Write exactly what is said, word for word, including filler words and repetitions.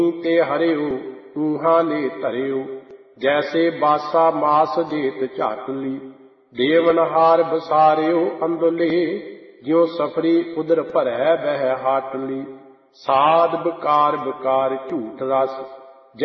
ਤੇ ਹਰਿਓ ਊਹਾਂ ਨੇ ਧਰਿਓ। ਜੈਸੇ ਬਾਸਾ ਮਾਸ ਜੇਤ ਝਾਟਲੀ, ਦੇਵਨਹਾਰ ਬਸਾਰਿਓ ਅੰਦੁਲੇ। ਜਿਉ ਸਫਰੀ ਉਦਰ ਭਰੈ ਬਹਿ ਹਾਟਲੀ, ਸਾਧ ਬਕਾਰ ਬਕਾਰ ਝੂਠ ਰਸ।